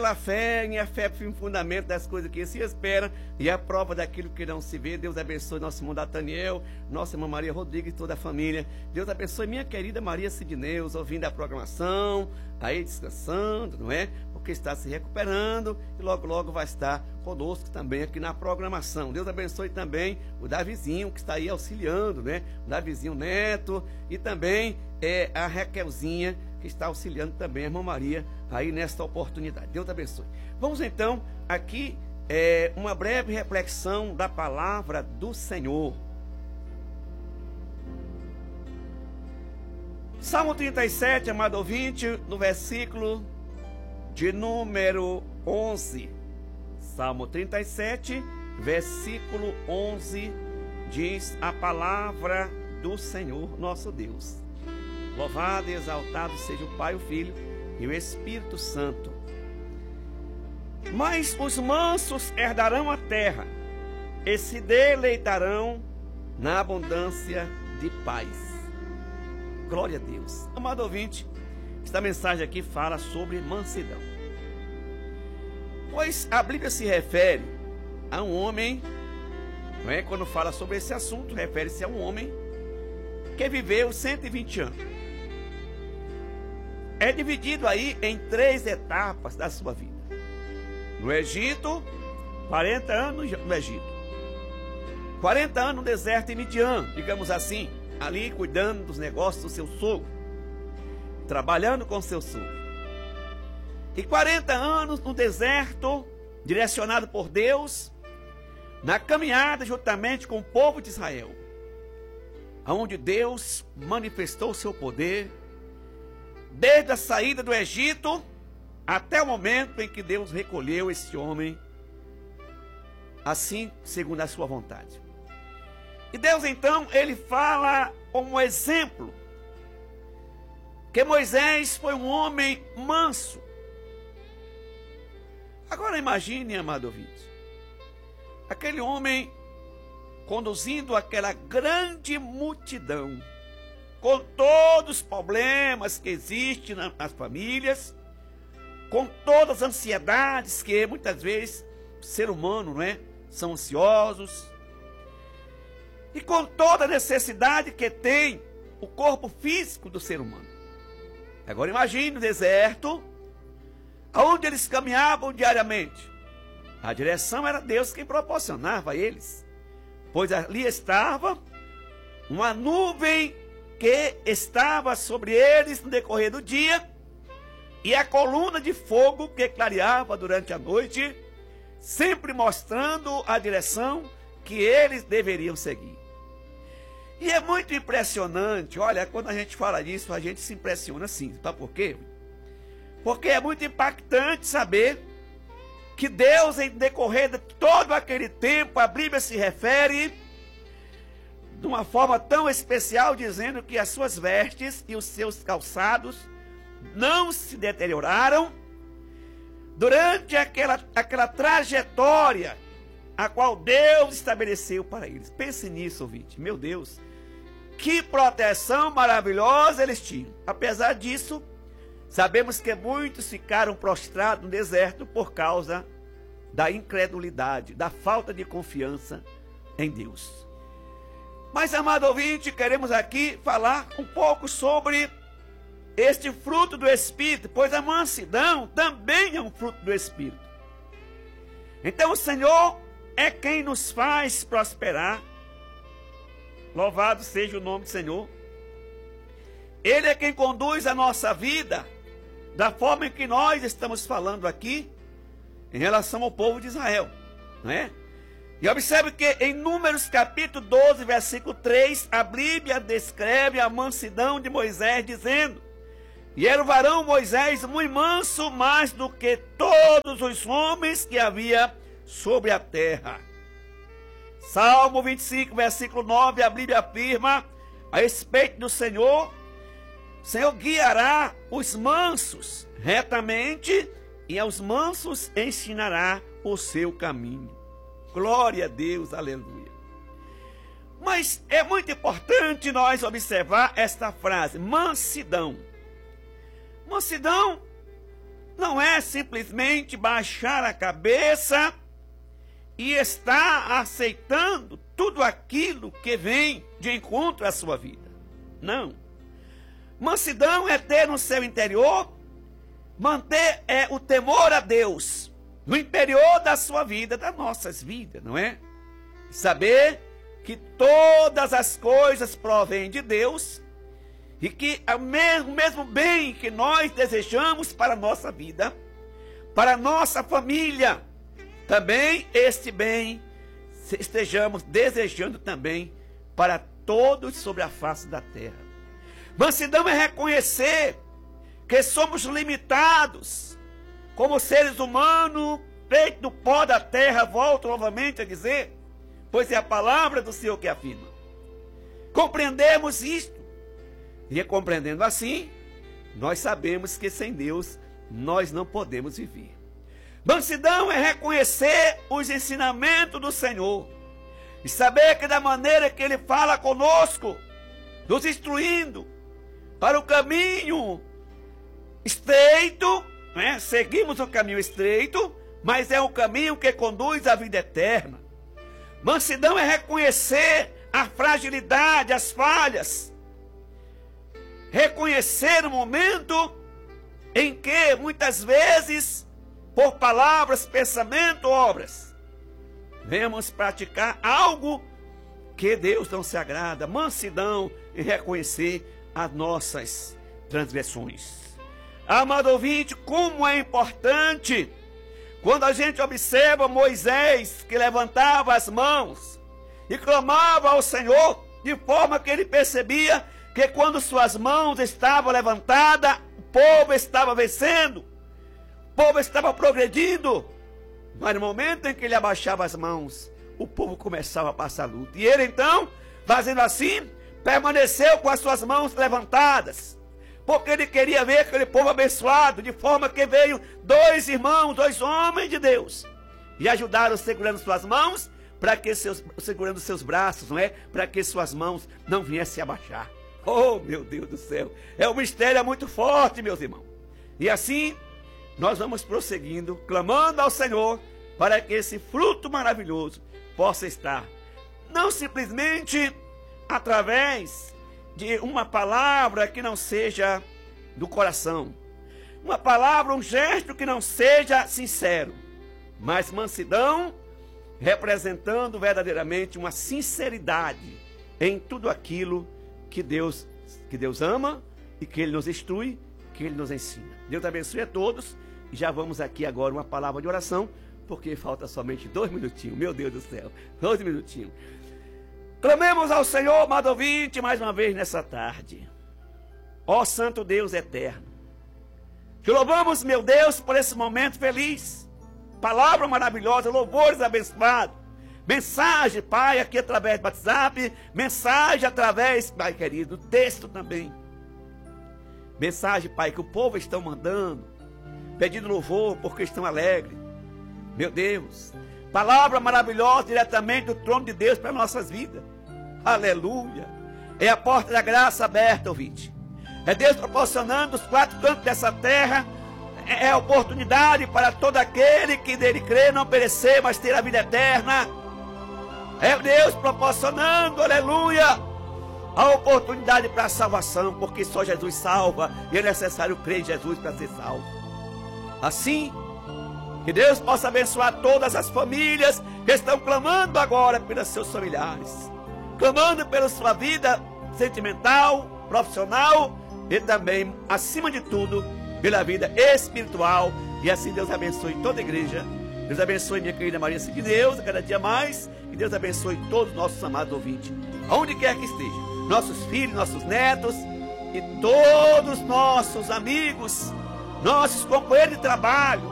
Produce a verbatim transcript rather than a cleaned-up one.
Pela fé, e a fé é o fundamento das coisas que se esperam e a prova daquilo que não se vê. Deus abençoe nosso irmão Daniel, nossa irmã Maria Rodrigues e toda a família. Deus abençoe minha querida Maria Sidneus, ouvindo a programação, aí descansando, não é? Porque está se recuperando e logo logo vai estar conosco também aqui na programação. Deus abençoe também o Davizinho, que está aí auxiliando, né? O Davizinho Neto e também é, a Raquelzinha, que está auxiliando também a irmã Maria aí nesta oportunidade. Deus abençoe. Vamos então aqui é, uma breve reflexão da palavra do Senhor. Salmo trinta e sete, amado ouvinte, no versículo de número onze. Salmo trinta e sete, versículo onze, diz a palavra do Senhor nosso Deus. Louvado e exaltado seja o Pai, o Filho e o Espírito Santo. Mas os mansos herdarão a terra e se deleitarão na abundância de paz. Glória a Deus. Amado ouvinte, esta mensagem aqui fala sobre mansidão. Pois a Bíblia se refere a um homem, não é? Quando fala sobre esse assunto, refere-se a um homem que viveu cento e vinte anos. É dividido aí em três etapas da sua vida. No Egito, quarenta anos no Egito. quarenta anos no deserto de Midian, digamos assim, ali cuidando dos negócios do seu sogro, trabalhando com seu sogro. E quarenta anos no deserto, direcionado por Deus, na caminhada juntamente com o povo de Israel, onde Deus manifestou o seu poder, desde a saída do Egito até o momento em que Deus recolheu esse homem, assim segundo a sua vontade. E Deus então, ele fala como exemplo, que Moisés foi um homem manso. Agora imagine, amado ouvinte, aquele homem conduzindo aquela grande multidão, com todos os problemas que existem nas famílias, com todas as ansiedades que muitas vezes o ser humano, não é? São ansiosos, e com toda a necessidade que tem o corpo físico do ser humano. Agora imagine o deserto, onde eles caminhavam diariamente. A direção era Deus quem proporcionava a eles, pois ali estava uma nuvem que estava sobre eles no decorrer do dia, e a coluna de fogo que clareava durante a noite, sempre mostrando a direção que eles deveriam seguir. E é muito impressionante, olha, quando a gente fala disso, a gente se impressiona assim, sabe por quê? Porque é muito impactante saber que Deus, em decorrer de todo aquele tempo, a Bíblia se refere de uma forma tão especial, dizendo que as suas vestes e os seus calçados não se deterioraram durante aquela, aquela trajetória a qual Deus estabeleceu para eles. Pense nisso, ouvinte. Meu Deus, que proteção maravilhosa eles tinham. Apesar disso, sabemos que muitos ficaram prostrados no deserto por causa da incredulidade, da falta de confiança em Deus. Mas, amado ouvinte, queremos aqui falar um pouco sobre este fruto do Espírito, pois a mansidão também é um fruto do Espírito. Então o Senhor é quem nos faz prosperar. Louvado seja o nome do Senhor. Ele é quem conduz a nossa vida da forma em que nós estamos falando aqui em relação ao povo de Israel, não é? E observe que em Números capítulo doze, versículo três, a Bíblia descreve a mansidão de Moisés, dizendo: e era o varão Moisés muito manso, mais do que todos os homens que havia sobre a terra. Salmo vinte e cinco, versículo nove, a Bíblia afirma a respeito do Senhor: o Senhor guiará os mansos retamente, e aos mansos ensinará o seu caminho. Glória a Deus, aleluia. Mas é muito importante nós observar esta frase, mansidão. Mansidão não é simplesmente baixar a cabeça e estar aceitando tudo aquilo que vem de encontro à sua vida. Não. Mansidão é ter no seu interior, manter é, o temor a Deus no interior da sua vida, das nossas vidas, não é? Saber que todas as coisas provêm de Deus e que o mesmo, mesmo bem que nós desejamos para a nossa vida, para a nossa família, também este bem estejamos desejando também para todos sobre a face da terra. Mansidão é reconhecer que somos limitados como seres humanos, feitos do pó da terra, volto novamente a dizer, pois é a palavra do Senhor que afirma. Compreendemos isto, e compreendendo assim, nós sabemos que sem Deus nós não podemos viver. Mansidão é reconhecer os ensinamentos do Senhor e saber que da maneira que Ele fala conosco, nos instruindo para o caminho estreito, né? Seguimos o caminho estreito, mas é um caminho que conduz à vida eterna. Mansidão é reconhecer a fragilidade, as falhas, reconhecer o momento em que muitas vezes, por palavras, pensamento, obras, vemos praticar algo que Deus não se agrada. Mansidão em reconhecer as nossas transgressões. Amado ouvinte, como é importante quando a gente observa Moisés, que levantava as mãos e clamava ao Senhor, de forma que ele percebia que quando suas mãos estavam levantadas, o povo estava vencendo, o povo estava progredindo. Mas no momento em que ele abaixava as mãos, o povo começava a passar luta. E ele então, fazendo assim, permaneceu com as suas mãos levantadas, porque ele queria ver aquele povo abençoado, de forma que veio dois irmãos, dois homens de Deus, e ajudaram segurando suas mãos, para que seus, segurando seus braços, não é? Para que suas mãos não viessem a abaixar. Oh, meu Deus do céu, é um mistério muito forte, meus irmãos. E assim, nós vamos prosseguindo, clamando ao Senhor, para que esse fruto maravilhoso possa estar, não simplesmente através de uma palavra que não seja do coração, uma palavra, um gesto que não seja sincero, mas mansidão representando verdadeiramente uma sinceridade em tudo aquilo que Deus, que Deus ama e que Ele nos instrui, que Ele nos ensina. Deus abençoe a todos e já vamos aqui agora uma palavra de oração, porque falta somente dois minutinhos, meu Deus do céu, dois minutinhos. Clamemos ao Senhor, amado ouvinte, mais uma vez nessa tarde. Ó Santo Deus eterno, te louvamos, meu Deus, por esse momento feliz. Palavra maravilhosa, louvores abençoados. Mensagem, Pai, aqui através do WhatsApp. Mensagem através, Pai querido, do texto também. Mensagem, Pai, que o povo está mandando, pedindo louvor porque estão alegres. Meu Deus, palavra maravilhosa diretamente do trono de Deus para nossas vidas. Aleluia. É a porta da graça aberta, ouvinte. É Deus proporcionando os quatro cantos dessa terra. É a oportunidade para todo aquele que dele crê não perecer, mas ter a vida eterna. É Deus proporcionando, aleluia, a oportunidade para a salvação, porque só Jesus salva e é necessário crer em Jesus para ser salvo. Assim, que Deus possa abençoar todas as famílias que estão clamando agora pelos seus familiares, clamando pela sua vida sentimental, profissional e também, acima de tudo, pela vida espiritual. E assim Deus abençoe toda a igreja. Deus abençoe minha querida Maria Deus, cada dia mais. E Deus abençoe todos os nossos amados ouvintes, aonde quer que estejam, nossos filhos, nossos netos e todos nossos amigos, nossos companheiros de trabalho,